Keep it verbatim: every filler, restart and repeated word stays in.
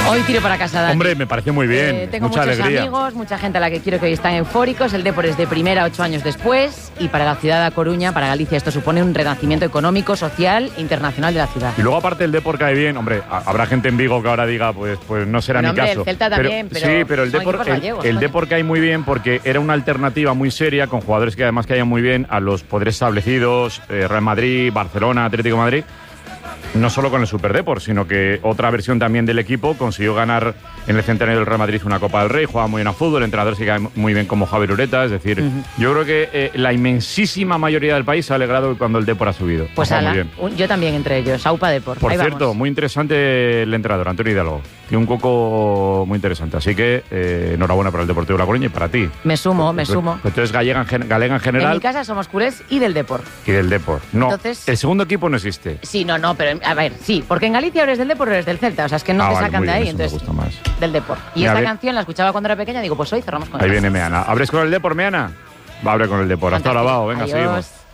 Hoy tiro para casa, Dani. Hombre, me parece muy bien. Eh, tengo mucha muchos alegría. amigos, mucha gente a la que quiero que hoy están eufóricos. El Depor es de primera ocho años después. Y para la ciudad de A Coruña, para Galicia, esto supone un renacimiento económico, social, internacional de la ciudad. Y luego, aparte, el Depor cae bien. Hombre, a- habrá gente en Vigo que ahora diga, pues, pues no será Bueno, mi hombre, caso. el Celta también, pero sí, pero el son Depor, equipos el, gallegos, el coño. Depor cae muy bien porque era una alternativa muy seria con jugadores que además caían muy bien a los poderes establecidos, eh, Real Madrid, Barcelona, Atlético de Madrid. No solo con el Super Depor, sino que otra versión también del equipo consiguió ganar en el centenario del Real Madrid una Copa del Rey, juega muy bien a fútbol, el entrenador se cae muy bien como Javier Ureta, es decir, uh-huh. yo creo que eh, la inmensísima mayoría del país se ha alegrado cuando el Depor ha subido. Pues ala, muy bien. Un, yo también entre ellos, Aupa Depor. Por Ahí cierto, vamos. Muy interesante el entrenador, Antonio Hidalgo, tiene un coco muy interesante, así que eh, enhorabuena para el Deportivo de La Coruña y para ti. Me sumo, pues, me pues, sumo. Pues entonces gallega en, galega en general. En mi casa somos culés y del Depor. Y del Depor. No, Entonces, el segundo equipo no existe. Sí, no, no, pero a ver, sí, porque en Galicia eres del Depor o eres del Celta, o sea, es que no ah, te vale, sacan de bien, ahí, eso entonces me gusta más. Del Depor. Y Mira, esta ve... canción la escuchaba cuando era pequeña, digo, pues hoy cerramos con Ahí ella. viene Meana. ¿Abres con el Depor, Meana? Va a abrir con el Depor. Hasta ahora, va, venga, Adiós. seguimos.